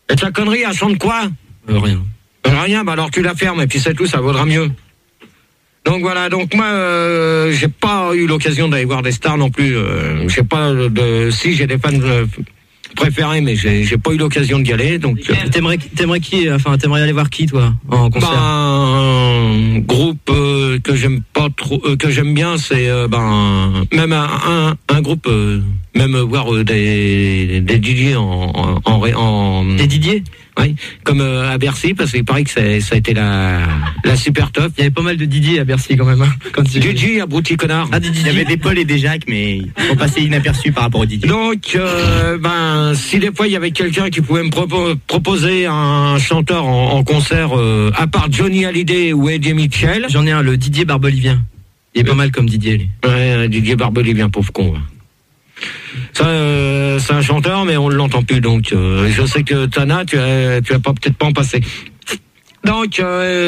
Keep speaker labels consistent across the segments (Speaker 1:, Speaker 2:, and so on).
Speaker 1: Et ta connerie, elle chante quoi?
Speaker 2: Rien.
Speaker 1: Rien, bah alors tu la fermes et puis c'est tout, ça vaudra mieux. Donc voilà, donc moi j'ai pas eu l'occasion d'aller voir des stars non plus. J'ai pas si j'ai des fans préférés, mais j'ai pas eu l'occasion d'y aller. Donc
Speaker 2: t'aimerais qui? Enfin, t'aimerais aller voir qui toi en concert?
Speaker 1: Un groupe que j'aime pas trop, que j'aime bien, c'est même un groupe, même voir des DJ
Speaker 2: des DJ.
Speaker 1: Oui, comme à Bercy, parce qu'il paraît que ça a été la super top.
Speaker 2: Il y avait pas mal de Didier à Bercy quand même. Hein,
Speaker 1: DJ, abruti connard.
Speaker 2: Ah, il y avait des Paul et des Jacques, mais ils sont passés inaperçus par rapport au Didier.
Speaker 1: Donc, si des fois il y avait quelqu'un qui pouvait me proposer un chanteur en concert, à part Johnny Hallyday ou Eddie Mitchell.
Speaker 2: J'en ai un, le Didier Barbelivien. Il est pas mal comme Didier, lui.
Speaker 1: Ouais, Didier Barbelivien, pauvre con. Ouais. Ça, c'est un chanteur, mais on l'entend plus. Donc, je sais que Tana, tu as pas peut-être pas en passé. Donc,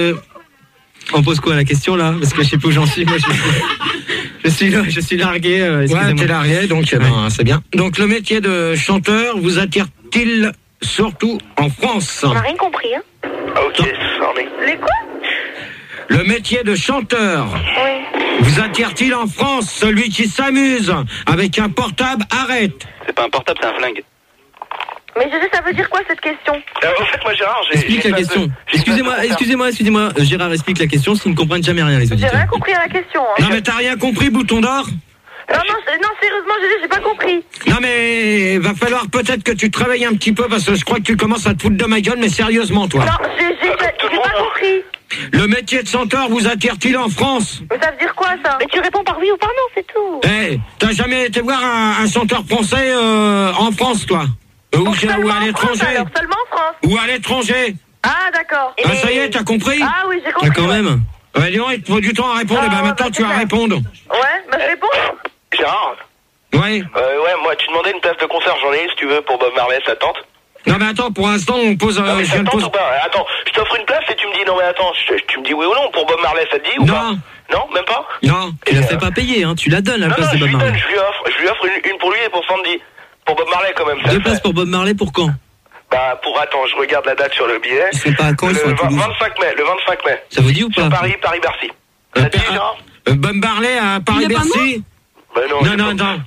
Speaker 2: on pose quoi la question là? Parce que je sais plus où j'en suis. Moi, je suis largué.
Speaker 1: Ouais, t'es largué, donc c'est bien. Donc, le métier de chanteur vous attire-t-il surtout en France?
Speaker 3: On n'a rien compris, hein?
Speaker 4: Ok, sorry.
Speaker 3: Les quoi?
Speaker 1: Le métier de chanteur.
Speaker 3: Oui.
Speaker 1: Vous attire-t-il en France? Celui qui s'amuse avec un portable, arrête.
Speaker 4: C'est pas un portable, c'est un flingue.
Speaker 3: Mais je sais, ça veut dire quoi cette question?
Speaker 4: En fait, moi, Gérard,
Speaker 2: explique la question. Excusez-moi, Gérard, explique la question, s'ils ne comprennent jamais rien, les auditeurs.
Speaker 3: J'ai rien compris à la question. Hein.
Speaker 1: Non, mais t'as rien compris, bouton d'or?
Speaker 3: Non, sérieusement, j'ai pas compris.
Speaker 1: Non, mais va falloir peut-être que tu te réveilles un petit peu, parce que je crois que tu commences à te foutre de ma gueule, mais sérieusement, toi.
Speaker 3: Non, j'ai pas compris.
Speaker 1: Le métier de chanteur vous attire-t-il en France?
Speaker 3: Mais ça veut dire quoi, ça? Mais tu réponds par oui ou par non, c'est tout.
Speaker 1: Eh, t'as jamais été voir un chanteur français en France, toi? Ou à l'étranger?
Speaker 3: Alors, seulement en France.
Speaker 1: Ou à l'étranger?
Speaker 3: Ah, d'accord.
Speaker 1: Ah, ça y est, t'as compris?
Speaker 3: Ah oui, j'ai compris.
Speaker 2: Ah, quand même.
Speaker 1: Ouais, dis donc, il te faut du temps à répondre. Maintenant, tu vas répondre.
Speaker 3: Ouais, je réponds.
Speaker 4: Gérard?
Speaker 1: Ouais.
Speaker 4: Ouais, moi, tu demandais une place de concert, j'en ai, si tu veux, pour Bob Marley, ça tente?
Speaker 1: Non, mais attends, pour l'instant, on pose...
Speaker 4: Non, mais ça tente ou pas? Attends, je t'offre une place et tu me dis, non, mais attends, tu me dis oui ou non, pour Bob Marley, ça te dit ou pas? Non, même pas?
Speaker 1: Non.
Speaker 2: Tu la fais pas payer, hein, tu la donnes, la place de Bob Marley.
Speaker 4: Je lui offre une pour lui et pour Sandy. Pour Bob Marley, quand même.
Speaker 2: 2 places pour Bob Marley, pour quand?
Speaker 4: Attends, je regarde la date sur le billet.
Speaker 2: Ils sont pas à Caen, ils sont à Toulouse.
Speaker 4: Le 25 mai.
Speaker 2: Ça vous dit ou pas?
Speaker 4: Sur Paris-Bercy. Ça te dit, Gérard?
Speaker 1: Bob Marley à Paris-Bercy?
Speaker 4: Non.
Speaker 3: Il est pas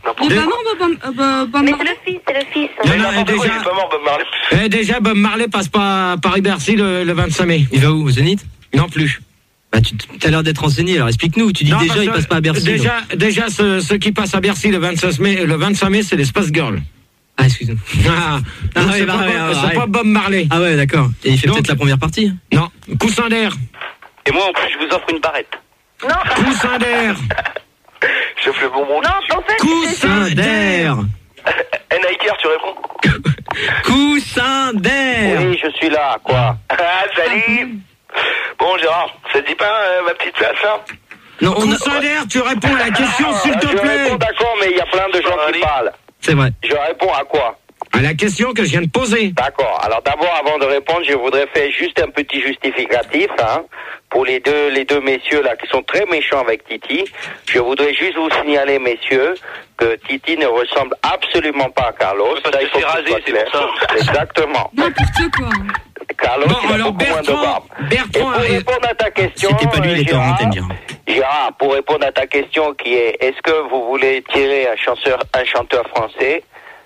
Speaker 3: mort, mais c'est le fils.
Speaker 4: Non, déjà, il est pas mort, Bob Marley.
Speaker 1: Déjà, Bob Marley passe pas à Paris-Bercy le 25 mai.
Speaker 2: Il va où, au Zénith?
Speaker 1: Non plus.
Speaker 2: Bah, t'as l'air d'être renseigné, alors explique-nous. Tu dis déjà, il passe pas à Bercy.
Speaker 1: Déjà, ceux qui passent à Bercy le 25 mai, c'est les Space Girls.
Speaker 2: Ah, excuse-moi.
Speaker 1: C'est pas Bob Marley.
Speaker 2: Ah ouais, d'accord. Et il fait peut-être la première partie?
Speaker 1: Non. Coussin d'air.
Speaker 4: Et moi, en plus, je vous offre une barrette.
Speaker 3: Non.
Speaker 1: Coussin d'air.
Speaker 4: Je fais le bonbon.
Speaker 3: Non, en fait,
Speaker 2: coussin d'air.
Speaker 4: Nike, tu réponds?
Speaker 2: Coussin d'air.
Speaker 4: Oui, je suis là, quoi. Ah, salut. Bon, Gérard, ça te dit pas ma petite place, là?
Speaker 1: Non, coussin d'air, tu réponds à la question, s'il te plaît.
Speaker 4: Je réponds, d'accord, mais il y a plein de gens qui parlent.
Speaker 2: C'est vrai.
Speaker 4: Je réponds à quoi?
Speaker 1: À la question que je viens de poser.
Speaker 4: D'accord. Alors d'abord, avant de répondre, je voudrais faire juste un petit justificatif, hein, pour les deux messieurs là qui sont très méchants avec Titi. Je voudrais juste vous signaler, messieurs, que Titi ne ressemble absolument pas à Carlos.
Speaker 5: Parce que c'est rasé, c'est pour ça.
Speaker 4: Exactement.
Speaker 6: N'importe quoi.
Speaker 4: Carlos,
Speaker 1: Bon,
Speaker 4: il a
Speaker 1: alors
Speaker 4: beaucoup moins de barbe.
Speaker 1: Bertrand,
Speaker 4: Et pour répondre à ta question,
Speaker 2: c'était pas lui, il était en antenne,
Speaker 4: Gérard, pour répondre à ta question qui est, est-ce que vous voulez tirer un chanteur français?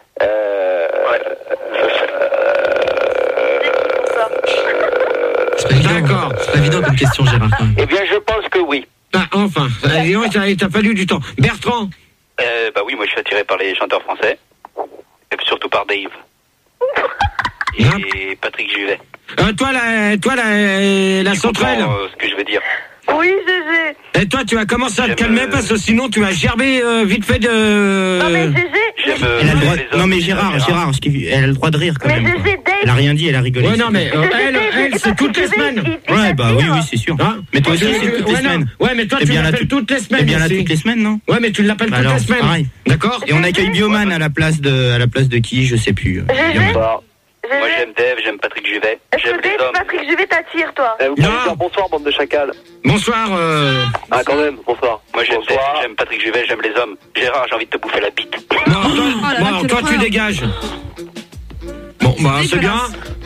Speaker 1: D'accord.
Speaker 2: C'est pas évident comme question, Gérard.
Speaker 4: Eh bien, je pense que oui.
Speaker 1: Ah, enfin, il t'a fallu du temps. Bertrand.
Speaker 5: Bah oui, moi je suis attiré par les chanteurs français. Et surtout par Dave. Et Patrick Juvet.
Speaker 1: Toi, la sauterelle.
Speaker 5: Ce que je veux dire.
Speaker 3: Oui, Gégé.
Speaker 1: Et toi, tu vas commencer à te calmer parce que sinon, tu vas gerber vite fait de...
Speaker 3: Non, mais Gégé...
Speaker 2: Elle a le droit... Non, mais Gérard, elle a le droit de rire quand même.
Speaker 3: Gégé, Dave...
Speaker 2: Elle a rien dit, elle a rigolé.
Speaker 1: Ouais, non, mais elle, c'est toutes les semaines.
Speaker 2: Ouais, bah oui, c'est sûr.
Speaker 1: Hein,
Speaker 2: mais toi aussi, c'est toutes les semaines.
Speaker 1: Ouais, mais toi, tu l'appelles toutes les semaines.
Speaker 2: T'es bien là toutes les semaines, non?
Speaker 1: Ouais, mais tu l'appelles toutes les semaines.
Speaker 2: Pareil.
Speaker 1: D'accord.
Speaker 2: Et on accueille Bioman à la place de qui, je sais plus.
Speaker 5: Moi j'aime Dave, j'aime Patrick Juvet.
Speaker 3: Est-ce que Dave, Patrick Juvet t'attire, toi?
Speaker 4: Vous pouvez dire bonsoir, bande de chacals.
Speaker 1: Bonsoir.
Speaker 4: Ah, quand même, bonsoir.
Speaker 5: Moi j'aime Dave, j'aime Patrick Juvet, j'aime les hommes. Gérard, j'ai envie de te bouffer la bite.
Speaker 1: Non, toi, tu dégages. Bon, bah, c'est bien.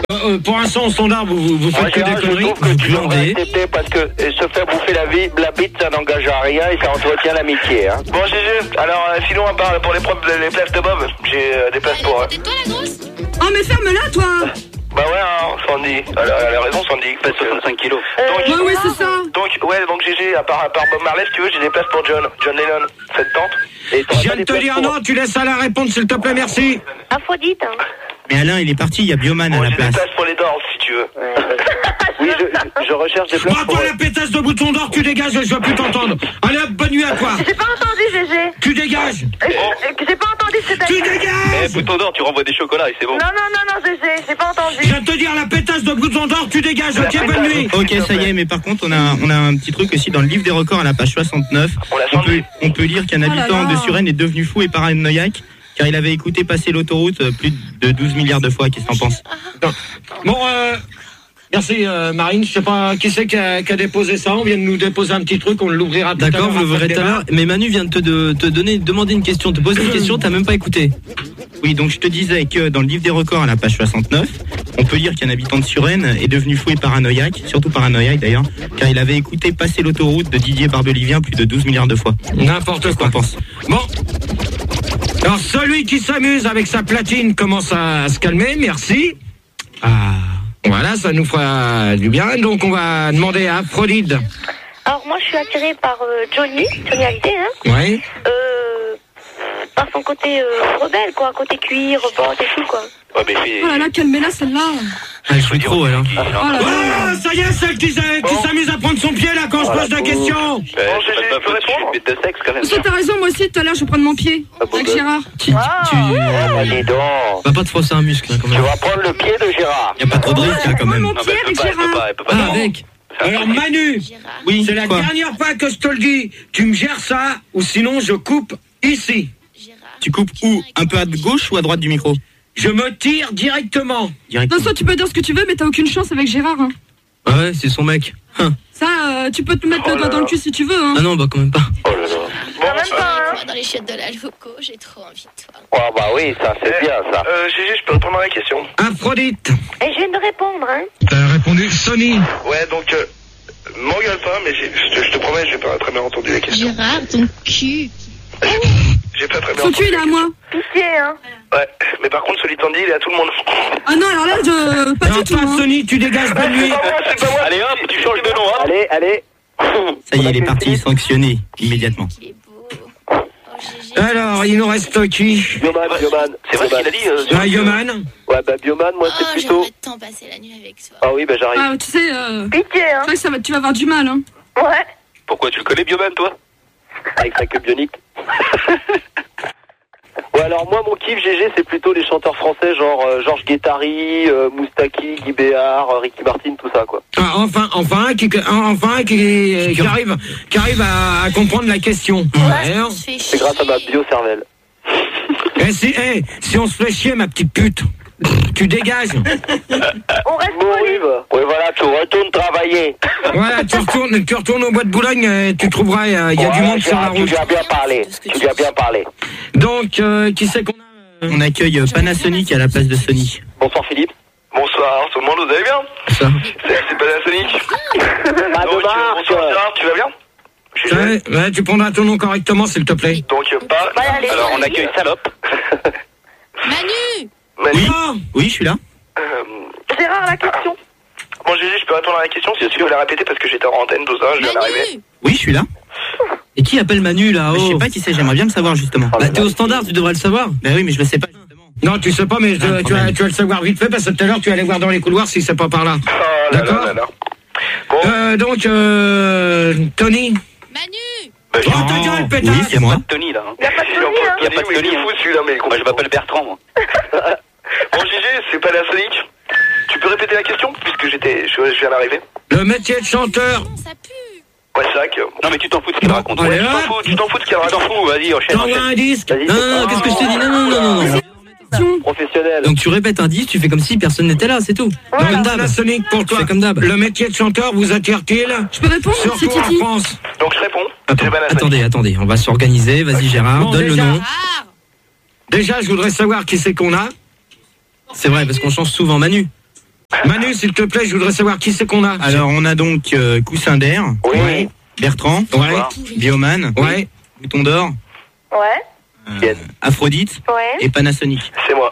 Speaker 1: Pour l'instant, au standard, vous faites que des
Speaker 4: Gérard, je
Speaker 1: conneries.
Speaker 4: trouve que tu devrais accepter parce que se faire bouffer la bite, ça n'engage à rien et ça entretient l'amitié. Hein.
Speaker 6: Bon, GG, alors sinon, à part pour les places de Bob, j'ai des places pour...
Speaker 3: Tais-toi la grosse.
Speaker 7: Oh, mais ferme-la, toi.
Speaker 6: Bah ouais, hein, Sandy. Elle a raison, Sandy.
Speaker 5: Pèse 65 kilos.
Speaker 6: Donc,
Speaker 7: Ouais, c'est ça.
Speaker 6: donc GG, à part Bob Marley, si tu veux, j'ai des places pour John Lennon. Ça te tente?
Speaker 4: Et
Speaker 1: Je viens de te dire non, tu laisses Alain répondre, s'il te plaît, merci.
Speaker 3: Aphrodite. Hein.
Speaker 2: Mais Alain, il est parti, il y a Bioman à
Speaker 6: Bon,
Speaker 2: la
Speaker 6: j'ai des
Speaker 2: place.
Speaker 6: places pour les Doors, si tu veux.
Speaker 4: Oui, je recherche des places
Speaker 1: Bah,
Speaker 4: pour...
Speaker 1: toi, la pétasse de bouton d'or, tu dégages, je veux plus t'entendre. Allez, hop, bonne nuit à toi.
Speaker 3: J'ai pas entendu, GG.
Speaker 1: Tu dégages.
Speaker 3: J'ai pas entendu ce que t'as
Speaker 1: Tu
Speaker 3: dit.
Speaker 1: dégages.
Speaker 5: Bouton d'or, tu renvoies des chocolats et c'est bon.
Speaker 3: Non, GG, j'ai pas entendu.
Speaker 1: Je viens de te dire, la pétasse de bouton d'or, tu dégages, ok, bonne nuit.
Speaker 2: Ok, ça y est, mais par contre, on a un petit truc aussi dans le livre des records à la page 69. On peut lire qu'un habitant de Suresnes est devenu fou et paranoïaque car il avait écouté passer l'autoroute plus de 12 milliards de fois. Qu'est-ce que t'en penses?
Speaker 1: Bon, merci Marine, je sais pas qui c'est qui a déposé ça, on vient de nous déposer un petit truc, on l'ouvrira tout à l'heure.
Speaker 2: D'accord, vous le verrez tout à l'heure. Mais Manu vient de te demander une question, te poser une question, t'as même pas écouté. Oui, donc je te disais que dans le livre des records à la page 69, on peut lire qu'un habitant de Suresnes est devenu fou et paranoïaque, surtout paranoïaque d'ailleurs, car il avait écouté passer l'autoroute de Didier Barbelivien plus de 12 milliards de fois.
Speaker 1: N'importe quoi.
Speaker 2: Pense.
Speaker 1: Bon. Alors celui qui s'amuse avec sa platine commence à se calmer, merci. Voilà, ça nous fera du bien. Donc on va demander à Aphrodite.
Speaker 3: Alors moi je suis attirée par Johnny Hallyday, hein.
Speaker 1: Oui.
Speaker 3: Par son côté rebelle, quoi, côté cuir, bottes et tout, quoi.
Speaker 5: Ouais, mais fais...
Speaker 7: Oh là là, calmez-la, celle-là.
Speaker 2: Je suis trop alors.
Speaker 7: Oh là là.
Speaker 1: Ah, ça y est, celle qui s'amuse à prendre son pied là quand on se pose la question.
Speaker 6: Bon, GG, je peux répondre?
Speaker 5: de sexe quand même.
Speaker 7: Parce que t'as raison, moi aussi, tout à l'heure, je vais prendre mon pied. Avec Gérard.
Speaker 2: Tu
Speaker 4: Dis donc.
Speaker 2: vas pas te froisser un muscle hein, quand
Speaker 4: Tu
Speaker 2: même.
Speaker 4: vas prendre le pied de Gérard.
Speaker 2: Y a pas trop de risque hein, quand
Speaker 7: Moi,
Speaker 2: même.
Speaker 7: mon pied avec Gérard.
Speaker 5: Elle peut pas.
Speaker 2: Ah, avec.
Speaker 1: Alors Manu,
Speaker 2: Oui,
Speaker 1: c'est la
Speaker 2: quoi
Speaker 1: dernière fois que je te le dis. Tu me gères ça ou sinon je coupe ici.
Speaker 2: Tu coupes où? Un peu à gauche ou à droite du micro?
Speaker 1: Je me tire directement.
Speaker 7: De toute
Speaker 2: Directement.
Speaker 7: façon, tu peux dire ce que tu veux, mais t'as aucune chance avec Gérard. Hein.
Speaker 2: Ah ouais, c'est son mec.
Speaker 7: Ça, tu peux te mettre le doigt dans le cul si tu veux. Hein.
Speaker 2: Ah non, bah quand même pas.
Speaker 6: Bon,
Speaker 3: Moi, dans les chiottes de la loco, j'ai trop envie de toi.
Speaker 4: Oh bah oui, ça c'est bien ça.
Speaker 6: GG, je peux répondre à la question?
Speaker 1: Aphrodite.
Speaker 3: Et je viens de répondre, hein.
Speaker 1: T'as répondu Sony.
Speaker 6: Ouais, donc, m'engueule pas, mais je te promets, j'ai pas très bien entendu la question.
Speaker 3: Gérard, ton cul.
Speaker 6: J'ai pas très bien
Speaker 7: Son
Speaker 6: entendu.
Speaker 7: cul, il est à moi.
Speaker 3: Pitié, hein.
Speaker 6: Ouais, mais par contre, celui de Sandy, il est à tout le monde.
Speaker 7: Ah non, alors là, pas
Speaker 1: Alors
Speaker 7: du tout.
Speaker 1: toi
Speaker 7: Hein.
Speaker 1: Sony, tu dégages bonne nuit.
Speaker 6: C'est pas moi.
Speaker 5: Allez hop, tu changes de nom, hein.
Speaker 4: Allez.
Speaker 2: Ça y est, il est parti, sanctionné immédiatement.
Speaker 3: Il est beau. Oh, GG.
Speaker 1: Alors, il nous reste qui?
Speaker 4: Bioman.
Speaker 5: C'est vrai qu'il a dit...
Speaker 1: Yoman.
Speaker 4: Ouais, bah Bioman, moi c'est
Speaker 3: Oh,
Speaker 4: plutôt...
Speaker 3: j'aimerais tant passer la nuit avec toi.
Speaker 4: Ah oui, bah j'arrive.
Speaker 7: Ah, tu sais,
Speaker 3: Pitié, hein.
Speaker 7: c'est vrai que tu vas avoir du mal. Hein.
Speaker 3: Ouais.
Speaker 5: Pourquoi tu le connais, Bioman, toi?
Speaker 4: Avec sa queue bionique. Ouais, alors moi, mon kiff GG, c'est plutôt les chanteurs français, genre Georges Guettari, Moustaki, Guy Béard, Ricky Martin, tout ça, quoi.
Speaker 1: Ah, enfin qui arrive à comprendre la question. Alors,
Speaker 4: C'est grâce à ma bio-cervelle.
Speaker 1: si on se fait chier, ma petite pute, tu dégages.
Speaker 3: On reste
Speaker 4: Bon,
Speaker 3: polis.
Speaker 4: oui, bah. Ouais, voilà, tu retournes travailler.
Speaker 1: Voilà, tu retournes au bois de Boulogne, et tu trouveras, il y a du monde sur la
Speaker 4: Gérard, tu
Speaker 1: route.
Speaker 4: lui as bien parlé.
Speaker 1: Donc, qui c'est qu'on a
Speaker 2: On accueille Panasonic à la place de Sony.
Speaker 4: Bonsoir Philippe.
Speaker 6: Bonsoir, tout le monde, vous allez bien?
Speaker 2: Ça.
Speaker 6: C'est Panasonic.
Speaker 4: Pas de
Speaker 6: Donc,
Speaker 4: marque.
Speaker 6: bonsoir Gérard, tu vas bien?
Speaker 1: Ouais, tu prendras ton nom correctement, s'il te plaît.
Speaker 6: Donc, pas...
Speaker 3: allez.
Speaker 5: Alors, on accueille Salope.
Speaker 3: Manu.
Speaker 6: Manu.
Speaker 2: Oui, je suis là.
Speaker 3: Gérard, la question.
Speaker 6: Bon, GG, je peux répondre à la question si tu veux la répéter parce que j'étais en antenne, tout ça, je viens d'arriver.
Speaker 3: Manu.
Speaker 2: Oui, je suis là.
Speaker 8: Et qui appelle Manu là?
Speaker 2: Mais je
Speaker 8: Oh.
Speaker 2: sais pas qui c'est, j'aimerais bien le savoir justement.
Speaker 8: Bah t'es au standard, tu devrais le savoir.
Speaker 2: Bah oui, mais je le sais pas justement.
Speaker 1: Non, tu sais pas, mais tu vas le savoir vite fait parce que tout à l'heure tu allais voir dans les couloirs si c'est pas par là.
Speaker 6: Oh là
Speaker 1: D'accord.
Speaker 6: là là là. Bon,
Speaker 1: Donc, Tony.
Speaker 3: Manu.
Speaker 5: Bah,
Speaker 1: Oh, ta gueule, pétasse.
Speaker 2: Oui, c'est moi.
Speaker 5: Tony là. Hein.
Speaker 3: Y a pas de
Speaker 6: il
Speaker 3: Tony, hein.
Speaker 5: Y a pas de
Speaker 6: mais
Speaker 5: Tony,
Speaker 6: il est
Speaker 5: hein.
Speaker 6: fou celui-là, mais
Speaker 5: Moi, je m'appelle Bertrand, moi.
Speaker 6: Bon, GG, c'est pas la Sonic. Tu peux répéter la question puisque je viens d'arriver.
Speaker 1: Le métier de chanteur.
Speaker 3: Non, ça pue.
Speaker 6: Ouais, c'est vrai que...
Speaker 5: Non, mais tu t'en fous de ce qu'il raconte.
Speaker 1: Allez,
Speaker 5: Ouais,
Speaker 1: hop.
Speaker 6: Tu t'en fous de ce qu'elle
Speaker 5: tu t'en
Speaker 6: raconte.
Speaker 5: fous, vas-y, enchaîne,
Speaker 1: T'envoies
Speaker 5: enchaîne.
Speaker 1: un disque.
Speaker 4: Vas-y,
Speaker 8: Non, non, qu'est-ce que je te dis? Non.
Speaker 4: Professionnel.
Speaker 8: Donc tu répètes un 10, tu fais comme si personne n'était là, c'est tout. Comme d'hab.
Speaker 1: La Sonic pour toi.
Speaker 8: Fais comme d'hab.
Speaker 1: Le métier de chanteur vous attire-t-il?
Speaker 7: Je peux répondre? C'est
Speaker 1: Surtout en
Speaker 7: Titi.
Speaker 1: France.
Speaker 6: Donc je réponds. C'est pas la Sonic.
Speaker 8: Attendez, on va s'organiser. Vas-y Gérard,
Speaker 1: Bon,
Speaker 8: donne le
Speaker 1: déjà.
Speaker 8: nom.
Speaker 3: Ah.
Speaker 1: Déjà, je voudrais savoir qui c'est qu'on a.
Speaker 8: C'est vrai, parce qu'on change souvent Manu.
Speaker 1: Manu, s'il te plaît, je voudrais savoir qui c'est qu'on a.
Speaker 2: Alors, on a donc Coussin d'air,
Speaker 4: Oui.
Speaker 2: Bertrand, Bioman, Bouton d'or, Aphrodite et Panasonic.
Speaker 6: C'est moi.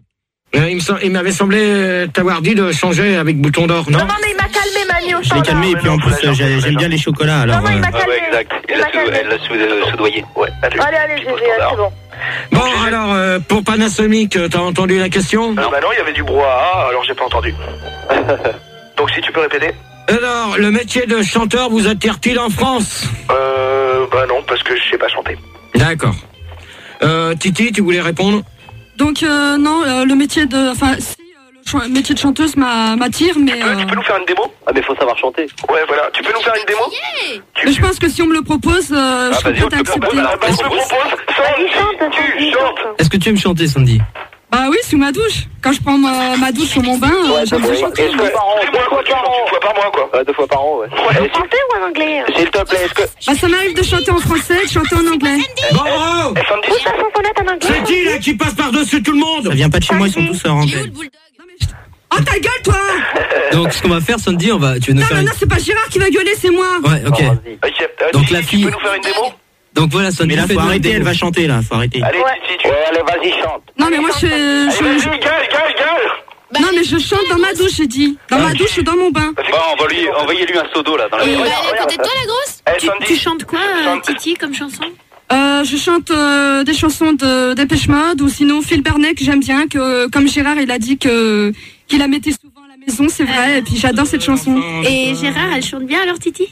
Speaker 1: Il m'avait semblé t'avoir dit de changer avec Bouton d'or, non?
Speaker 3: Non, mais il m'a calmé, Manu, au
Speaker 2: Je l'ai calmé et puis en plus, j'aime bien les chocolats. Alors,
Speaker 3: non, il m'a calmé.
Speaker 5: exact. Elle l'a soudoyé. Ouais.
Speaker 3: Allez, GG, c'est bon.
Speaker 1: Bon, alors, pour Panasonic, t'as entendu la question?
Speaker 6: Bah non, il y avait du brouhaha, alors j'ai pas entendu. Donc si tu peux répéter.
Speaker 1: Alors, le métier de chanteur vous attire-t-il en France?
Speaker 6: Bah non, parce que je sais pas chanter.
Speaker 1: D'accord. Titi, tu voulais répondre?
Speaker 7: Donc, non, le métier de. Enfin, si, le métier de chanteuse m'attire, mais.
Speaker 6: Tu peux nous faire une démo?
Speaker 5: Ah, mais faut savoir chanter.
Speaker 6: Ouais, voilà. Tu peux nous faire une démo?
Speaker 7: Mais je pense que si on me le propose, je serais prête à accepter.
Speaker 6: Bah, on te le propose. Sandy, tu chantes.
Speaker 8: Est-ce que tu aimes chanter, Sandy?
Speaker 7: Bah oui, sous ma douche. Quand je prends ma douche sur mon bain, j'aime bien chanter.
Speaker 6: 2 fois par mois, quoi.
Speaker 5: 2 fois par an, ouais.
Speaker 3: En français ou en anglais?
Speaker 5: S'il te plaît, est-ce que...
Speaker 7: Bah ça m'arrive de chanter en français et de chanter en anglais.
Speaker 1: Bon, oh,
Speaker 6: Sandy.
Speaker 3: Ou ta chansonnette en anglais?
Speaker 1: c'est qui là qui passe par-dessus tout le monde?
Speaker 2: ça vient pas de chez moi, ils sont tous en
Speaker 7: Non, mais oh ta gueule toi!
Speaker 8: Donc, ce qu'on va faire, Sandy, tu veux nous
Speaker 7: Non,
Speaker 8: faire
Speaker 7: non, non, c'est pas Gérard qui va gueuler, c'est moi.
Speaker 8: Ouais, ok. Donc, la fille.
Speaker 6: Tu peux nous faire une démo?
Speaker 8: Donc voilà, Sandy.
Speaker 2: Mais là, faut
Speaker 8: fais-nous
Speaker 2: arrêter,
Speaker 8: une
Speaker 2: elle
Speaker 8: démo.
Speaker 2: va chanter, là, faut arrêter.
Speaker 6: Allez, Titi,
Speaker 4: allez, vas-y, chante.
Speaker 7: Non mais moi
Speaker 6: Allez, vas-y, gueule.
Speaker 7: Non mais je chante dans ma douche, j'ai dit. Dans ma douche ou dans mon bain.
Speaker 5: Bon, envoyez-lui un seau d'eau, là, dans la
Speaker 9: Et
Speaker 5: maison.
Speaker 9: côté de toi, la grosse, tu chantes quoi, Titi, comme chanson?
Speaker 7: Je chante des chansons de Dépêche Mode ou sinon Phil Bernet que j'aime bien, que comme Gérard il a dit qu'il la mettait souvent à la maison, c'est vrai, et puis j'adore cette chanson.
Speaker 9: Et Gérard, elle chante bien alors, Titi?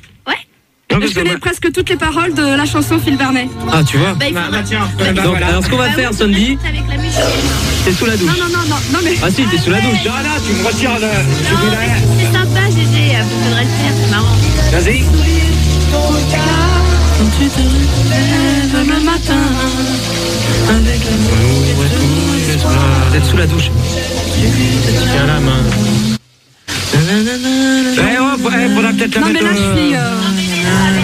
Speaker 7: Et je connais presque toutes les paroles de la chanson Phil Bernet.
Speaker 8: Ah, tu vois.
Speaker 9: Bah, il faudra...
Speaker 1: tiens,
Speaker 8: Donc, alors, ce qu'on va faire, Sandy,
Speaker 9: avec la musique.
Speaker 8: t'es sous la douche.
Speaker 7: Non mais...
Speaker 8: Ah si, t'es sous la douche.
Speaker 1: Là, tu me retires le...
Speaker 9: Non, mais c'est sympa, GG, faudrait le faire, c'est marrant.
Speaker 1: Vas-y.
Speaker 7: Quand tu te lèves le matin avec
Speaker 8: Vous êtes sous la douche.
Speaker 1: Tiens la main. Faudra peut-être la
Speaker 7: Non mais
Speaker 1: mettre...
Speaker 7: là je suis...